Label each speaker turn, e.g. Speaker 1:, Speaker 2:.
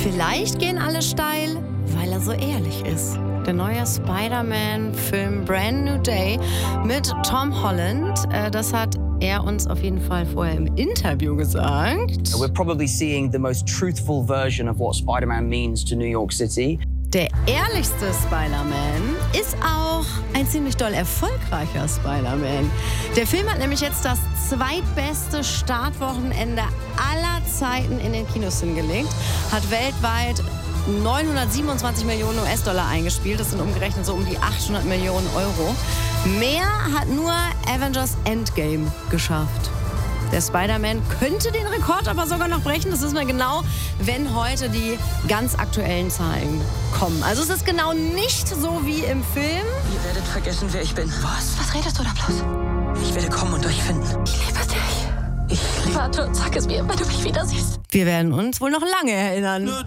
Speaker 1: Vielleicht gehen alle steil, weil er so ehrlich ist. Der neue Spider-Man-Film Brand New Day mit Tom Holland, das hat er uns auf jeden Fall vorher im Interview gesagt.
Speaker 2: We're probably seeing the most truthful version of what Spider-Man means to New York City.
Speaker 1: Der ehrlichste Spider-Man ist auch ein ziemlich doll erfolgreicher Spider-Man. Der Film hat nämlich jetzt das zweitbeste Startwochenende aller Zeiten in den Kinos hingelegt, hat weltweit 927 Millionen US-Dollar eingespielt. Das sind umgerechnet so um die 800 Millionen Euro. Mehr hat nur Avengers Endgame geschafft. Der Spider-Man könnte den Rekord aber sogar noch brechen. Das wissen wir genau, wenn heute die ganz aktuellen Zahlen kommen. Also es ist genau nicht so wie im Film.
Speaker 3: Ihr werdet vergessen, wer ich bin.
Speaker 4: Was redest du da bloß?
Speaker 3: Ich werde kommen und euch finden.
Speaker 4: Ich liebe dich.
Speaker 3: Ich liebe...
Speaker 4: Warte, sag es mir, wenn du mich wieder siehst.
Speaker 1: Wir werden uns wohl noch lange erinnern.